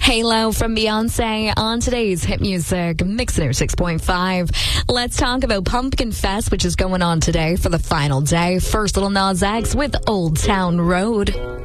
Halo from Beyonce on today's Hit Music Mix 6.5. Let's talk about Pumpkin Fest, which is going on today for the final day. First, Lil Nas X with Old Town Road.